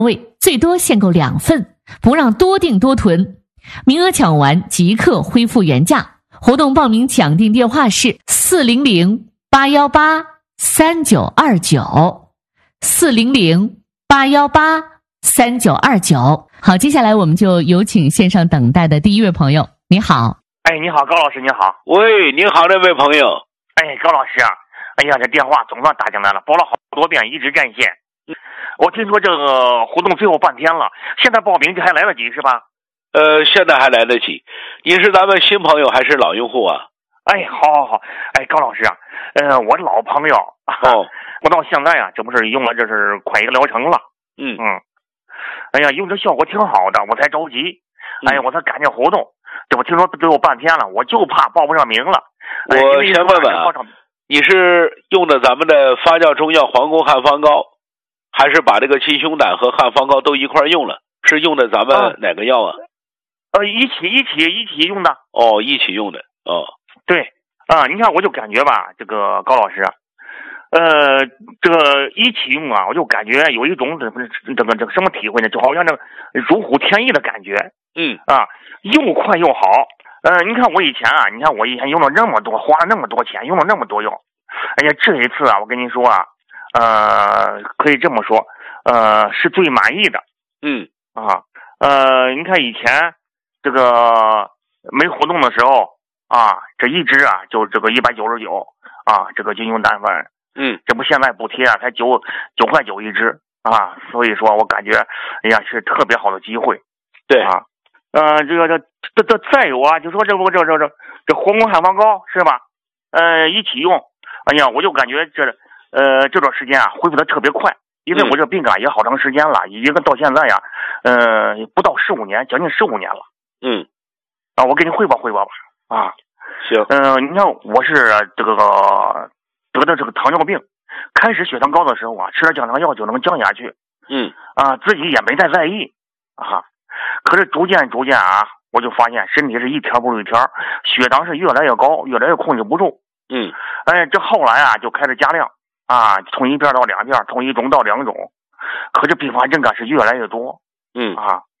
位，最多限购2份，不让多订多囤。名额抢完即刻恢复原价。活动报名抢订电话是400-818-3929，400-818-3929。好，接下来我们就有请线上等待的第一位朋友。你好。 哎，你好，高老师，你好。 喂，你好，这位朋友。 哎，高老师啊，哎呀，这电话总算打进来了，拨了好多遍，一直占线。我听说这个活动最后半天了，现在报名这还来得及是吧？ 现在还来得及。你是咱们新朋友还是老用户啊？ 哎，好。哎，高老师啊，我是老朋友。 哦。 我到现在啊，这不是用了这是快1个疗程了。哎呀，用这效果挺好的，我才着急。哎呀，我才赶这活动。这我听说最后半天了，我就怕报不上名了。 我先问问啊，你是用的咱们的发酵中药黄宫汉方膏，还是把这个鸡胸胆和汉方膏都一块用了？是用的咱们哪个药啊？ 一起用的。 哦，一起用的。哦， 对啊，你看我就感觉吧，这个高老师，这个一起用啊，我就感觉有一种这个什么体会呢？就好像这如虎添翼的感觉。又快又好。你看我以前用了那么多，花了那么多钱，用了那么多药。哎呀，这一次啊，我跟您说啊，可以这么说，是最满意的。你看以前这个没活动的时候啊，这一支啊就这个199啊，这个金胸胆粉。这不现在补贴啊，才9块9一支啊，所以说我感觉，哎呀，是特别好的机会。 对啊。这再有啊，就说这黄宫汉方膏是吧？一起用，哎呀，我就感觉这段时间啊恢复的特别快，因为我这病感也好长时间了，已经到现在呀，不到15年，将近15年了。我给你汇报汇报吧。 行。 你看我是这个得的这个糖尿病，开始血糖高的时候啊，吃点降糖药就能降下去。自己也没太在意啊。可是逐渐啊，我就发现身体是一天不如一天，血糖是越来越高，越来越控制不住。这后来啊就开始加量啊，从1片到2片，从1种到2种。可是并发症感是越来越多。你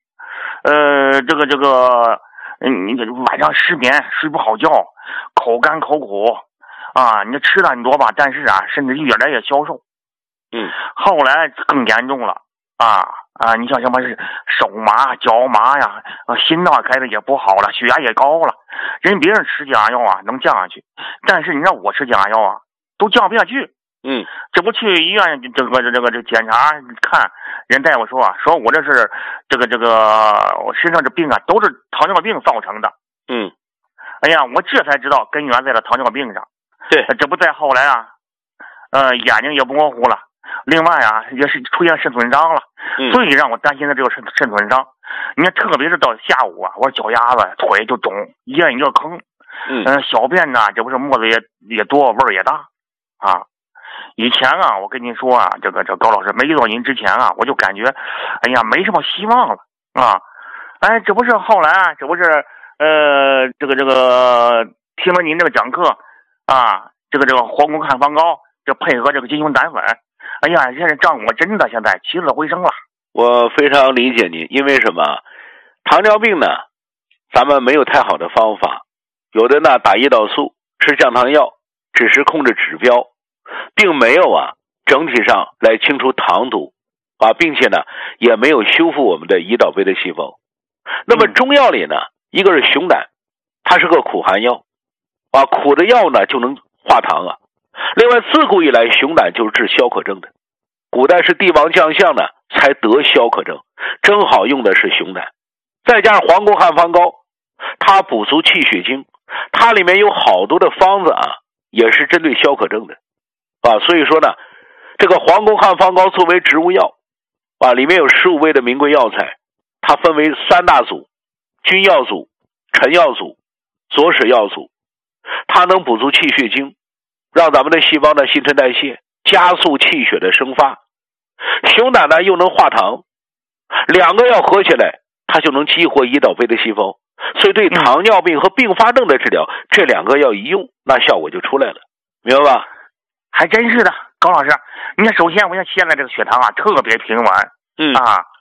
晚上失眠，睡不好觉，口干口苦啊，你吃的很多吧，但是啊身体越来越消瘦。后来更严重了你像什么是手麻、脚麻呀，心脏开的也不好了，血压也高了。别人吃降压药啊能降下去，但是你让我吃降压药啊，都降不下去。这不去医院这个检查看，人大夫说我这是我身上这病啊都是糖尿病造成的。哎呀，我这才知道根源在了糖尿病上。 对， 这不再后来啊，眼睛也模糊了。另外啊，也是出现肾损伤了。最让我担心的这个肾损伤，你看，特别是到下午啊，我脚丫子、腿就肿，一个坑。小便呢，这不是沫子也多，味儿也大啊。以前啊，我跟您说啊，这高老师没遇到您之前啊，我就感觉，哎呀，没什么希望了啊。这不是后来啊，这不是听了您这个讲课啊，这个黄宫汉方膏，这配合这个金胸胆粉。哎呀，现在让我真的现在起死回生了。 我非常理解您，因为什么？糖尿病呢，咱们没有太好的方法，有的呢打胰岛素，吃降糖药，只是控制指标，并没有整体上来清除糖毒并且呢也没有修复我们的胰岛杯的细胞。那么中药里呢，一个是熊胆，它是个苦寒药苦的药呢就能化糖另外，自古以来熊胆就是治消渴症的，古代是帝王将相呢才得消渴症，正好用的是熊胆。再加上黄宫汉方膏，它补足气血经，它里面有好多的方子也是针对消渴症的所以说呢，这个黄宫汉方膏作为植物药里面有15味的名贵药材，它分为3大组：君药组、臣药组、佐使药组。它能补足气血经，让咱们的细胞的新陈代谢，加速气血的生发。熊胆呢又能化糖，2个药合起来，它就能激活胰岛杯的细胞。所以对糖尿病和并发症的治疗，这2个药一用，那效果就出来了，明白吧？ 还真是的，高老师，你看，首先我现在这个血糖特别平稳嗯啊，